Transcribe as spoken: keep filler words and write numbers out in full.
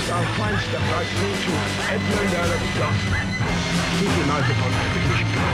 our fine stuff right through to Edmund Earl of Gloucester. Keep your knife upon